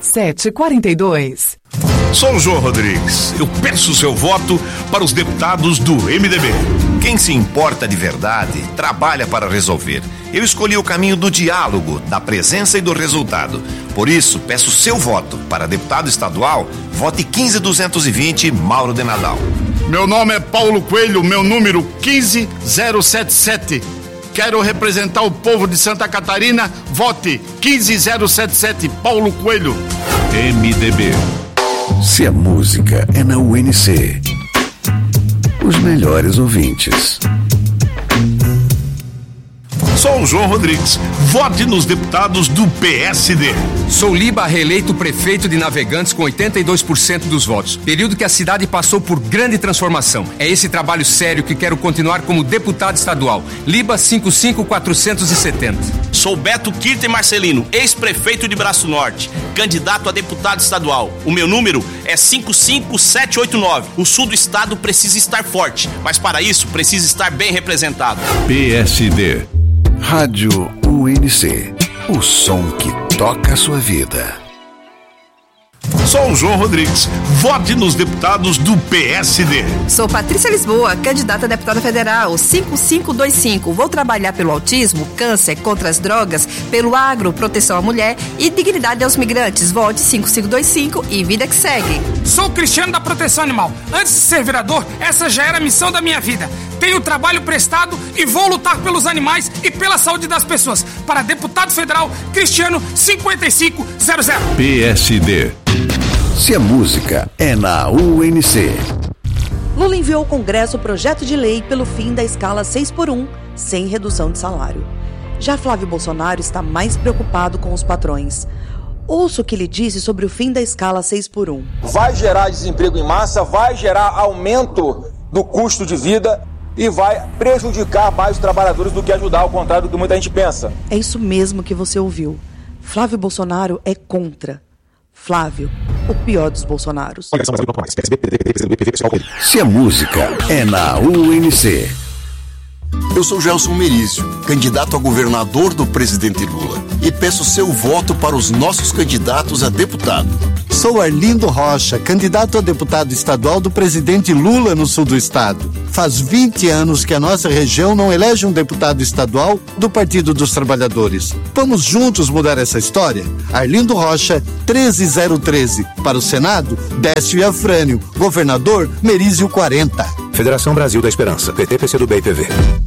742. Sou o João Rodrigues. Eu peço seu voto para os deputados do MDB. Quem se importa de verdade, trabalha para resolver. Eu escolhi o caminho do diálogo, da presença e do resultado. Por isso, peço seu voto para deputado estadual. Vote 15220, Mauro de Nadal. Meu nome é Paulo Coelho, meu número 15077. Quero representar o povo de Santa Catarina. Vote 15077, Paulo Coelho. MDB. Se a música é na UNC, os melhores ouvintes. Sou o João Rodrigues. Vote nos deputados do PSD. Sou Liba, reeleito prefeito de Navegantes com 82% dos votos. Período que a cidade passou por grande transformação. É esse trabalho sério que quero continuar como deputado estadual. Liba 55470. Sou Beto Kirten Marcelino, ex-prefeito de Braço Norte, candidato a deputado estadual. O meu número é 55789. O sul do estado precisa estar forte, mas para isso precisa estar bem representado. PSD. Rádio UNC. O som que toca a sua vida. Sou o João Rodrigues. Vote nos deputados do PSD. Sou Patrícia Lisboa, candidata a deputada federal, 5525. Vou trabalhar pelo autismo, câncer, contra as drogas, pelo agro, proteção à mulher e dignidade aos migrantes. Vote 5525 e vida que segue. Sou Cristiano da Proteção Animal. Antes de ser vereador, essa já era a missão da minha vida. Tenho trabalho prestado e vou lutar pelos animais e pela saúde das pessoas. Para deputado federal, Cristiano 5500. PSD. Se a música é na UNC. Lula enviou ao Congresso o projeto de lei pelo fim da escala 6x1, sem redução de salário. Já Flávio Bolsonaro está mais preocupado com os patrões. Ouça o que ele disse sobre o fim da escala 6x1. Vai gerar desemprego em massa, vai gerar aumento do custo de vida e vai prejudicar mais os trabalhadores do que ajudar, ao contrário do que muita gente pensa. É isso mesmo que você ouviu. Flávio Bolsonaro é contra. Flávio, o pior dos Bolsonaros. Se a música é na UNC. Eu sou Gelson Merizio, candidato a governador do presidente Lula, e peço seu voto para os nossos candidatos a deputado. Sou Arlindo Rocha, candidato a deputado estadual do presidente Lula no sul do estado. Faz 20 anos que a nossa região não elege um deputado estadual do Partido dos Trabalhadores. Vamos juntos mudar essa história? Arlindo Rocha, 13013. Para o Senado, Décio Afrânio. Governador, Merizio 40. Federação Brasil da Esperança. PT, PCdoB e PV.